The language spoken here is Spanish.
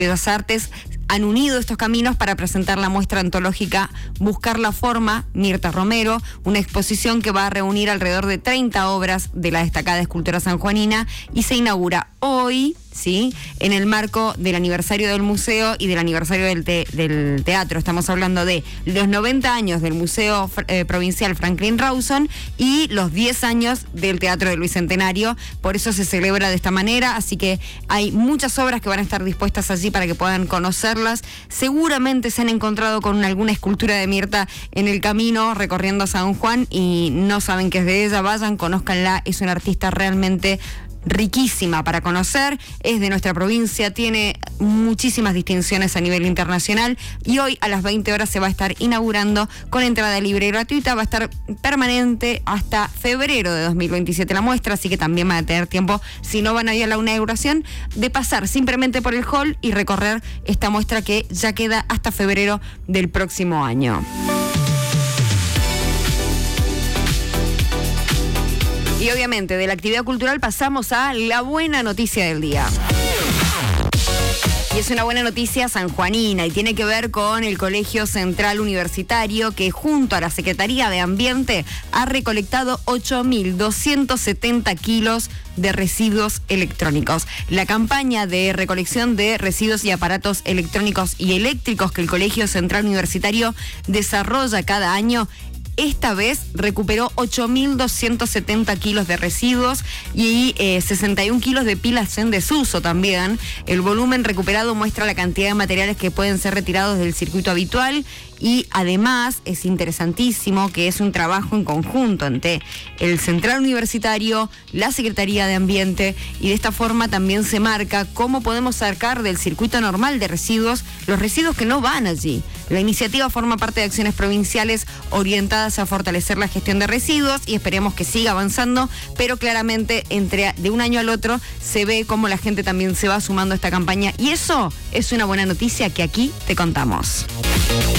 Bellas Artes han unido estos caminos para presentar la muestra antológica Buscar la Forma, Mirta Romero, una exposición que va a reunir alrededor de 30 obras de la destacada escultora sanjuanina y se inaugura hoy, ¿sí?, en el marco del aniversario del museo y del aniversario del teatro. Estamos hablando de los 90 años del Museo Provincial Franklin Rawson y los 10 años del Teatro del Bicentenario. Por eso se celebra de esta manera, así que hay muchas obras que van a estar dispuestas allí para que puedan conocerlas. Seguramente se han encontrado con alguna escultura de Mirta en el camino recorriendo San Juan y no saben que es de ella. Vayan, conózcanla, es una artista realmente riquísima para conocer, es de nuestra provincia, tiene muchísimas distinciones a nivel internacional y hoy a las 20 horas se va a estar inaugurando con entrada libre y gratuita. Va a estar permanente hasta febrero de 2027 la muestra, así que también van a tener tiempo, si no van a ir a la inauguración, de pasar simplemente por el hall y recorrer esta muestra que ya queda hasta febrero del próximo año. Y obviamente de la actividad cultural pasamos a la buena noticia del día. Y es una buena noticia sanjuanina y tiene que ver con el Colegio Central Universitario, que junto a la Secretaría de Ambiente ha recolectado 8.270 kilos de residuos electrónicos. La campaña de recolección de residuos y aparatos electrónicos y eléctricos que el Colegio Central Universitario desarrolla cada año, esta vez recuperó 8.270 kilos de residuos y 61 kilos de pilas en desuso también. El volumen recuperado muestra la cantidad de materiales que pueden ser retirados del circuito habitual y además es interesantísimo que es un trabajo en conjunto entre el Central Universitario, la Secretaría de Ambiente, y de esta forma también se marca cómo podemos sacar del circuito normal de residuos los residuos que no van allí. La iniciativa forma parte de acciones provinciales orientadas a fortalecer la gestión de residuos y esperemos que siga avanzando, pero claramente de un año al otro se ve cómo la gente también se va sumando a esta campaña y eso es una buena noticia que aquí te contamos.